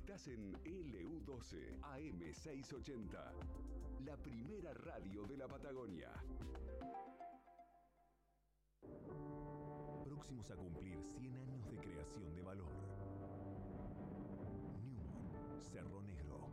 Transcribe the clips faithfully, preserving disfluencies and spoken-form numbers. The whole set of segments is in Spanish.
Estás en L U doce A M seiscientos ochenta, la primera radio de la Patagonia. Próximos a cumplir cien años de creación de valor. Newman, Cerro Negro.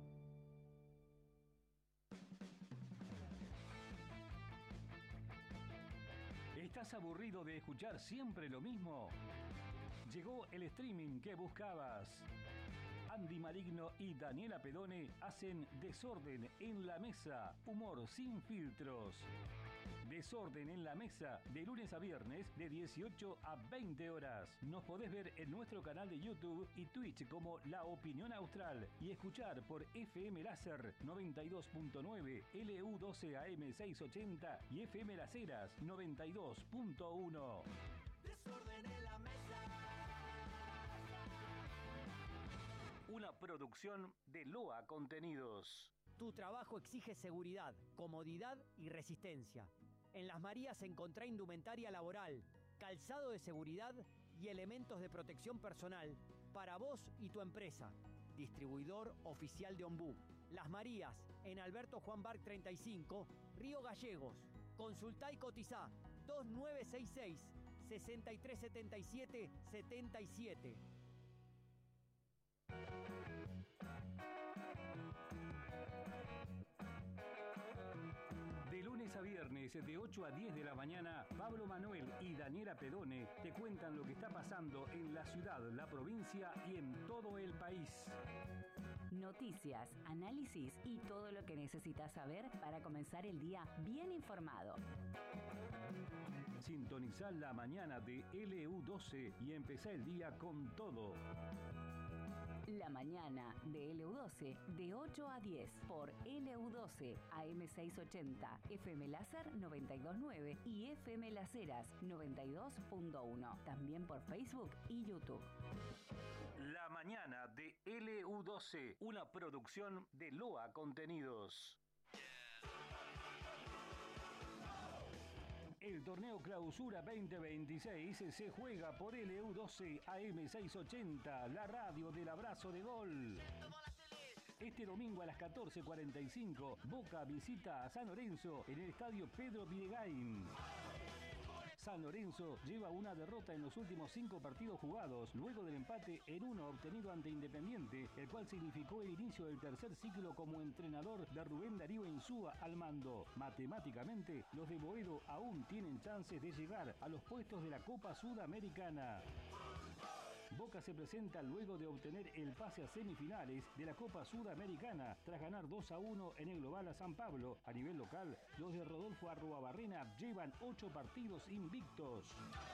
¿Estás aburrido de escuchar siempre lo mismo? Llegó el streaming que buscabas. Andy Maligno y Daniela Pedone hacen Desorden en la Mesa, humor sin filtros. Desorden en la Mesa, de lunes a viernes, de dieciocho a veinte horas. Nos podés ver en nuestro canal de YouTube y Twitch como La Opinión Austral y escuchar por F M Láser noventa y dos punto nueve, L U doce A M seiscientos ochenta y F M Las Heras noventa y dos punto uno. Desorden en la Mesa. Una producción de Loa Contenidos. Tu trabajo exige seguridad, comodidad y resistencia. En Las Marías encontrá indumentaria laboral, calzado de seguridad y elementos de protección personal para vos y tu empresa. Distribuidor oficial de Ombú. Las Marías, en Alberto Juan Barc treinta y cinco, Río Gallegos. Consultá y cotizá dos nueve seis seis, seis tres siete siete, siete siete. De lunes a viernes, de ocho a diez de la mañana, Pablo Manuel y Daniela Pedone te cuentan lo que está pasando en la ciudad, la provincia y en todo el país. Noticias, análisis y todo lo que necesitas saber para comenzar el día bien informado. Sintonizá la mañana de L U doce y empezá el día con todo. La mañana de L U doce, de ocho a diez, por L U doce A M seiscientos ochenta, F M Láser noventa y dos punto nueve y F M Las Heras noventa y dos punto uno. También por Facebook y YouTube. La mañana de L U doce, una producción de Loa Contenidos. El torneo Clausura veinte veintiséis se juega por L U doce A M seiscientos ochenta, la radio del abrazo de gol. Este domingo a las catorce cuarenta y cinco, Boca visita a San Lorenzo en el estadio Pedro Bidegain. San Lorenzo lleva una derrota en los últimos cinco partidos jugados, luego del empate en uno obtenido ante Independiente, el cual significó el inicio del tercer ciclo como entrenador de Rubén Darío Insúa al mando. Matemáticamente, los de Boedo aún tienen chances de llegar a los puestos de la Copa Sudamericana. Boca se presenta luego de obtener el pase a semifinales de la Copa Sudamericana tras ganar dos a uno en el global a San Pablo. A nivel local, los de Rodolfo Arruabarrena llevan ocho partidos invictos.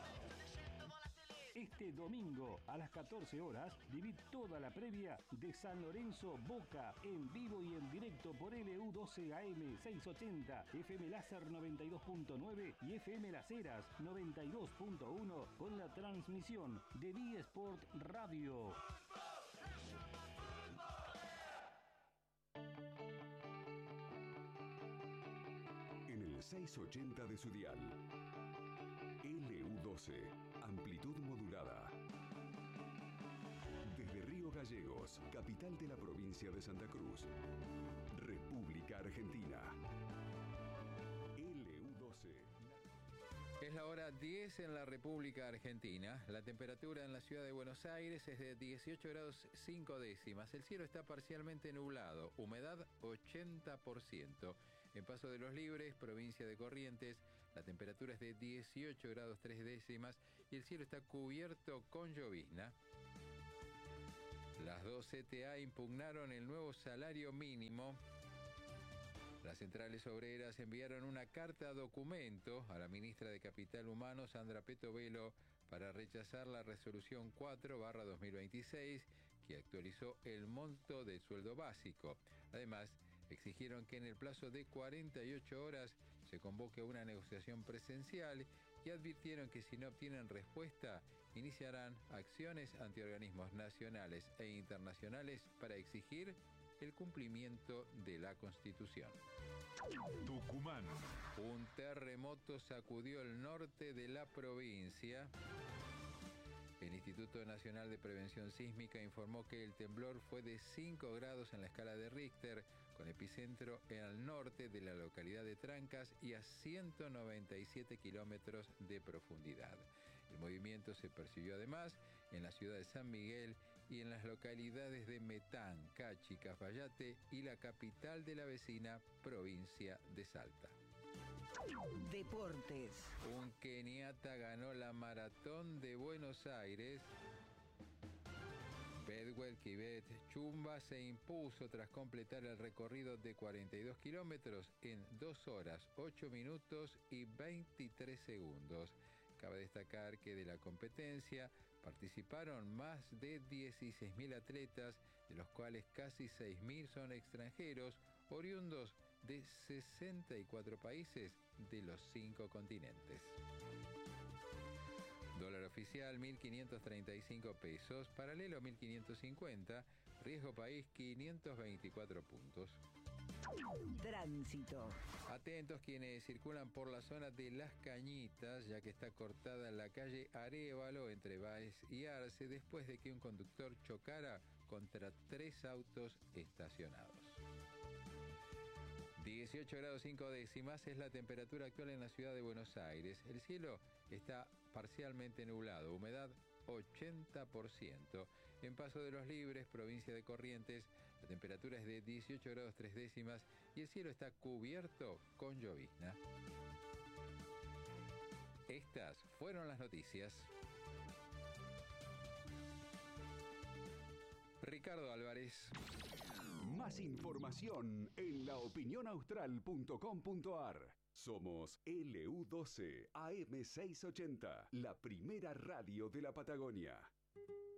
Este domingo a las catorce horas viví toda la previa de San Lorenzo Boca en vivo y en directo por L U doce A M seiscientos ochenta, F M Láser noventa y dos punto nueve y F M Las Heras noventa y dos punto uno con la transmisión de V Sport Radio. En el seiscientos ochenta de su dial. L U doce, amplitud modulada. Desde Río Gallegos, capital de la provincia de Santa Cruz. República Argentina. L U doce. Es la hora diez en la República Argentina. La temperatura en la ciudad de Buenos Aires es de dieciocho grados cinco décimas. El cielo está parcialmente nublado. Humedad ochenta por ciento. En Paso de los Libres, provincia de Corrientes, la temperatura es de dieciocho grados tres décimas y el cielo está cubierto con llovizna. Las dos C T A impugnaron el nuevo salario mínimo. Las centrales obreras enviaron una carta documento a la ministra de Capital Humano, Sandra Petovelo, para rechazar la resolución cuatro barra dos mil veintiséis, que actualizó el monto del sueldo básico. Además, exigieron que en el plazo de cuarenta y ocho horas se convoque una negociación presencial y advirtieron que si no obtienen respuesta, iniciarán acciones ante organismos nacionales e internacionales para exigir el cumplimiento de la Constitución. Tucumán. Un terremoto sacudió el norte de la provincia. El Instituto Nacional de Prevención Sísmica informó que el temblor fue de cinco grados en la escala de Richter, con epicentro en el norte de la localidad de Trancas y a ciento noventa y siete kilómetros de profundidad. El movimiento se percibió además en la ciudad de San Miguel y en las localidades de Metán, Cachi, Cafayate y la capital de la vecina provincia de Salta. Deportes. Un keniata ganó la maratón de Buenos Aires. Bedwell Kibet Chumba se impuso tras completar el recorrido de cuarenta y dos kilómetros en dos horas, ocho minutos y veintitrés segundos. Cabe destacar que de la competencia participaron más de dieciséis mil atletas, de los cuales casi seis mil son extranjeros, oriundos de sesenta y cuatro países de los cinco continentes. Dólar oficial mil quinientos treinta y cinco pesos, paralelo mil quinientos cincuenta, riesgo país quinientos veinticuatro puntos. Tránsito. Atentos quienes circulan por la zona de Las Cañitas, ya que está cortada la calle Arévalo entre Báez y Arce después de que un conductor chocara contra tres autos estacionados. dieciocho grados cinco décimas es la temperatura actual en la ciudad de Buenos Aires. El cielo está parcialmente nublado, humedad ochenta por ciento. En Paso de los Libres, provincia de Corrientes, la temperatura es de dieciocho grados tres décimas y el cielo está cubierto con llovizna. Estas fueron las noticias. Ricardo Álvarez. Más información en la opinión austral punto com punto a r. Somos L U doce A M seiscientos ochenta, la primera radio de la Patagonia.